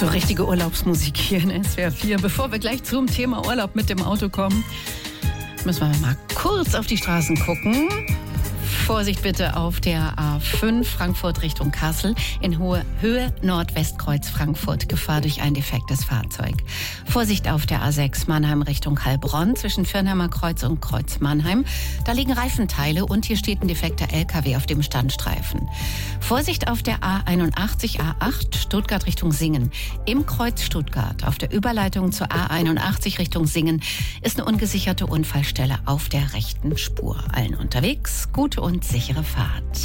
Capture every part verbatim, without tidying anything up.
So richtige Urlaubsmusik hier in S W R vier. Bevor wir gleich zum Thema Urlaub mit dem Auto kommen, müssen wir mal kurz auf die Straßen gucken. Vorsicht bitte auf der A fünf Frankfurt Richtung Kassel in hohe Höhe Nordwestkreuz Frankfurt. Gefahr durch ein defektes Fahrzeug. Vorsicht auf der A sechs Mannheim Richtung Heilbronn zwischen Firnheimer Kreuz und Kreuz Mannheim. Da liegen Reifenteile und hier steht ein defekter L K W auf dem Standstreifen. Vorsicht auf der A einundachtzig A acht Stuttgart Richtung Singen. Im Kreuz Stuttgart auf der Überleitung zur A einundachtzig Richtung Singen ist eine ungesicherte Unfallstelle auf der rechten Spur. Allen unterwegs gute und sichere Fahrt.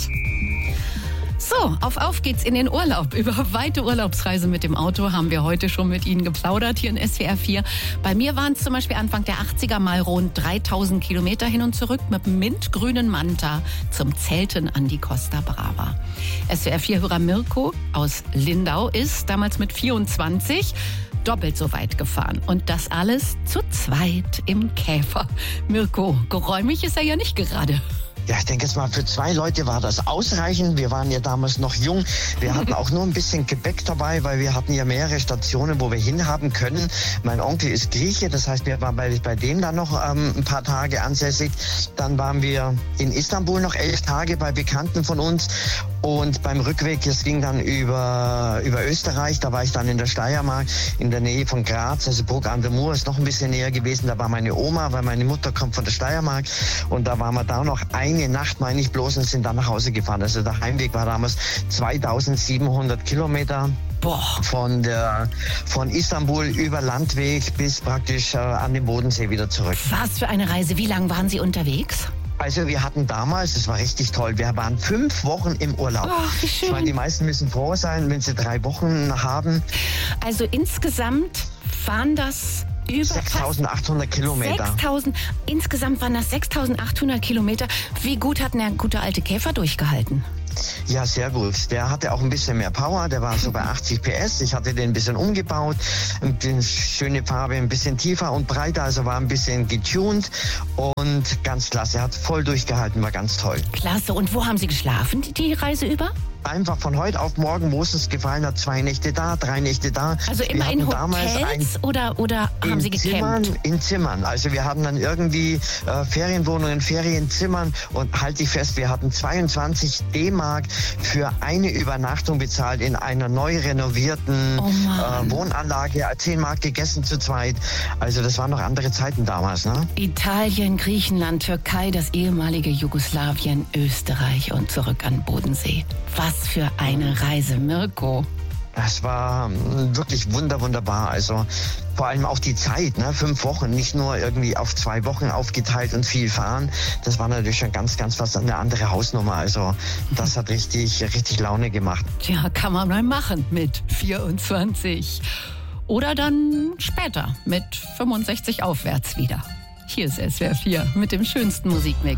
So, auf auf geht's in den Urlaub. Über weite Urlaubsreise mit dem Auto haben wir heute schon mit Ihnen geplaudert hier in S W R vier. Bei mir waren es zum Beispiel Anfang der achtziger mal rund dreitausend Kilometer hin und zurück mit dem mintgrünen Manta zum Zelten an die Costa Brava. S W R vier-Hörer Mirko aus Lindau ist damals mit vierundzwanzig doppelt so weit gefahren. Und das alles zu zweit im Käfer. Mirko, geräumig ist er ja nicht gerade. Ja, ich denke jetzt mal, für zwei Leute war das ausreichend. Wir waren ja damals noch jung. Wir hatten auch nur ein bisschen Gepäck dabei, weil wir hatten ja mehrere Stationen, wo wir hinhaben können. Mein Onkel ist Grieche, das heißt, wir waren bei, bei dem dann noch ähm, ein paar Tage ansässig. Dann waren wir in Istanbul noch elf Tage bei Bekannten von uns. Und beim Rückweg, es ging dann über, über Österreich, da war ich dann in der Steiermark, in der Nähe von Graz, also Burg an der Mur ist noch ein bisschen näher gewesen. Da war meine Oma, weil meine Mutter kommt von der Steiermark. Und da waren wir da noch eine Nacht, meine ich bloß, und sind dann nach Hause gefahren. Also der Heimweg war damals zweitausendsiebenhundert Kilometer. Boah. Von der, von Istanbul über Landweg bis praktisch äh, an den Bodensee wieder zurück. Was für eine Reise. Wie lange waren Sie unterwegs? Also wir hatten damals, das war richtig toll, wir waren fünf Wochen im Urlaub. Ach, wie schön. Ich meine, die meisten müssen froh sein, wenn sie drei Wochen haben. Also insgesamt waren das über sechstausendachthundert Kilometer. sechstausend, insgesamt waren das sechstausendachthundert Kilometer. Wie gut hat der gute alte Käfer durchgehalten? Ja, sehr gut. Der hatte auch ein bisschen mehr Power. Der war so bei achtzig P S. Ich hatte den ein bisschen umgebaut. Eine schöne Farbe, ein bisschen tiefer und breiter. Also war ein bisschen getuned. Und ganz klasse. Er hat voll durchgehalten. War ganz toll. Klasse. Und wo haben Sie geschlafen, die, die Reise über? Einfach von heute auf morgen, wo es uns gefallen hat, zwei Nächte da, drei Nächte da. Also immer in Hotels oder, oder haben Sie gecampt? Zimmern, in Zimmern. Also wir hatten dann irgendwie äh, Ferienwohnungen, Ferienzimmern und halte ich fest, wir hatten zweiundzwanzig D-Mark für eine Übernachtung bezahlt in einer neu renovierten oh äh, Wohnanlage, zehn Mark gegessen zu zweit. Also das waren noch andere Zeiten damals, ne? Italien, Griechenland, Türkei, das ehemalige Jugoslawien, Österreich und zurück an Bodensee. Was für eine Reise, Mirko. Das war wirklich wunder, wunderbar. Also vor allem auch die Zeit, ne? Fünf Wochen, nicht nur irgendwie auf zwei Wochen aufgeteilt und viel fahren. Das war natürlich schon ganz, ganz was eine andere Hausnummer. Also das hat richtig, richtig Laune gemacht. Tja, kann man mal machen mit vierundzwanzig. Oder dann später mit fünfundsechzig aufwärts wieder. Hier ist S W R vier mit dem schönsten Musikmix.